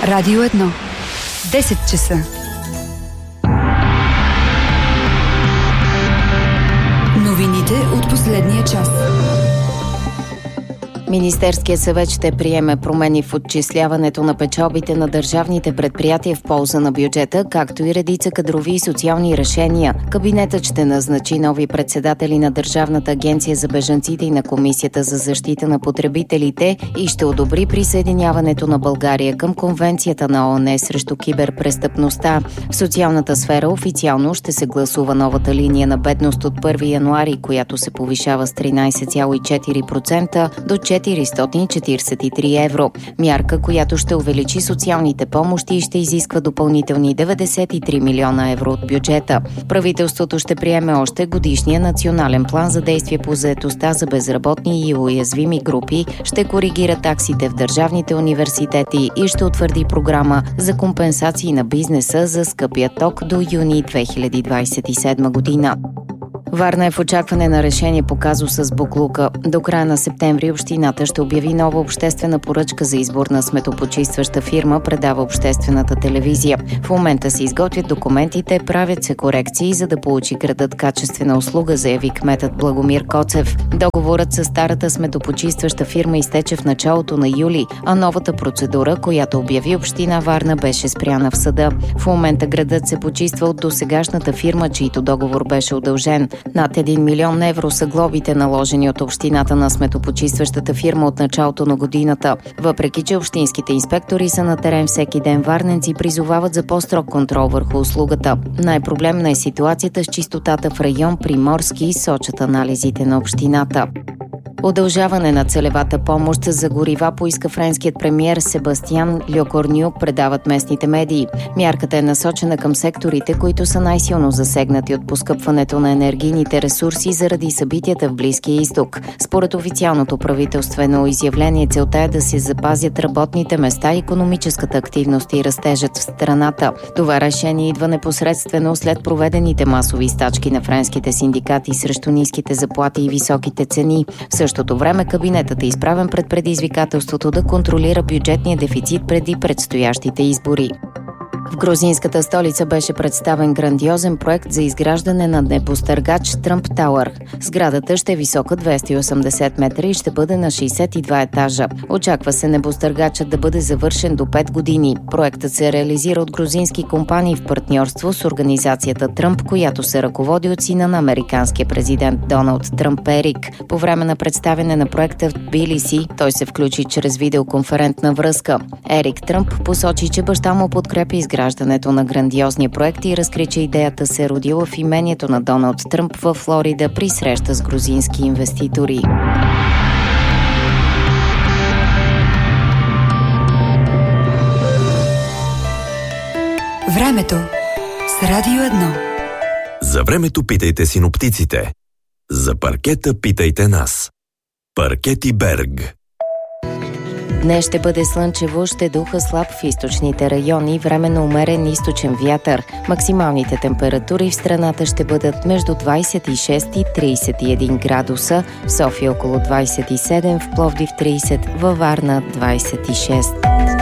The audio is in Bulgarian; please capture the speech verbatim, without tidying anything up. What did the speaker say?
Радио едно. десет часа. Новините от последния час. Министерският съвет ще приеме промени в отчисляването на печалбите на държавните предприятия в полза на бюджета, както и редица кадрови и социални решения. Кабинетът ще назначи нови председатели на Държавната агенция за бежанците и на Комисията за защита на потребителите и ще одобри присъединяването на България към Конвенцията на ООН срещу киберпрестъпността. В социалната сфера официално ще се гласува новата линия на бедност от първи януари, която се повишава с тринайсет цяло и четири процента до четиристотин четирийсет и три евро. Мярка, която ще увеличи социалните помощи и ще изисква допълнителни деветдесет и три милиона евро от бюджета. Правителството ще приеме още годишния национален план за действие по заетостта за безработни и уязвими групи, ще коригира таксите в държавните университети и ще утвърди програма за компенсации на бизнеса за скъпия ток до юни две хиляди двайсет и седма година. Варна е в очакване на решение по казуса с боклука. До края на септември общината ще обяви нова обществена поръчка за избор на сметопочистваща фирма, предава обществената телевизия. В момента се изготвят документите, правят се корекции, за да получи градът качествена услуга, заяви кметът Благомир Коцев. Договорът с старата сметопочистваща фирма изтече в началото на юли, а новата процедура, която обяви община Варна, беше спряна в съда. В момента градът се почиства от досегашната фирма, чийто договор беше удължен. Над един милион евро са глобите, наложени от общината на сметопочистващата фирма от началото на годината. Въпреки че общинските инспектори са на терен всеки ден, варненци призовават за по-строг контрол върху услугата. Най-проблемна е ситуацията с чистотата в район Приморски, сочат анализите на общината. Удължаване на целевата помощ за горива поиска френският премиер Себастиан Лекорню, предават местните медии. Мярката е насочена към секторите, които са най-силно засегнати от поскъпването на енергийните ресурси заради събитията в Близкия изток. Според официалното правителствено изявление, целта е да се запазят работните места, икономическата активност и растежът в страната. Това решение идва непосредствено след проведените масови стачки на френските синдикати срещу ниските заплати и високите цени. В същото време кабинетът е изправен пред предизвикателството да контролира бюджетния дефицит преди предстоящите избори. В грузинската столица беше представен грандиозен проект за изграждане на небостъргач Тръмп Тауър. Сградата ще е висока двеста и осемдесет метра и ще бъде на шейсет и два етажа. Очаква се небостъргачът да бъде завършен до пет години. Проектът се реализира от грузински компании в партньорство с организацията Тръмп, която се ръководи от сина на американския президент Доналд Тръмп Ерик. По време на представяне на проекта в Тбилиси той се включи чрез видеоконферентна връзка. Ерик Тръмп посочи, че баща му подкрепи изграждането на грандиозния проект и разкри, че идеята се родила в имението на Доналд Тръмп във Флорида при среща с грузински инвеститори. Времето с Радио едно. За времето питайте синоптиците. За паркета питайте нас. Паркети Берг. Днес ще бъде слънчево, ще духа слаб в източните райони, временно умерен източен вятър. Максималните температури в страната ще бъдат между двайсет и шест и трийсет и един градуса, в София около двайсет и седем, в Пловдив трийсет, във Варна двайсет и шест.